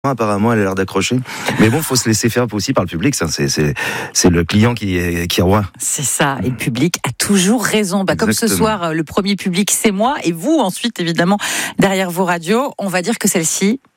Apparemment, elle a l'air d'accrocher. Mais bon, faut se laisser faire aussi par le public. Ça, c'est le client qui est roi. C'est ça. Et le public a toujours raison. Comme ce soir, le premier public, c'est moi. Et vous, ensuite, évidemment, derrière vos radios, on va dire que celle-ci,